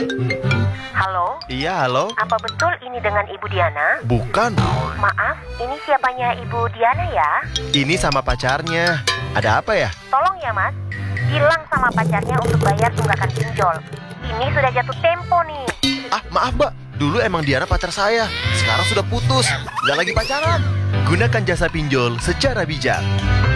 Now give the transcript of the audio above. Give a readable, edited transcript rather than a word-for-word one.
Halo, Iya, halo? apa betul ini dengan Ibu Diana? Bukan, Maaf, ini siapanya Ibu Diana ya? ini sama pacarnya. Ada apa ya? Tolong ya Mas, bilang sama pacarnya untuk bayar tunggakan pinjol. Ini sudah jatuh tempo nih. Ah, maaf mbak, dulu emang Diana pacar saya. Sekarang sudah putus, nggak lagi pacaran. Gunakan jasa pinjol secara bijak.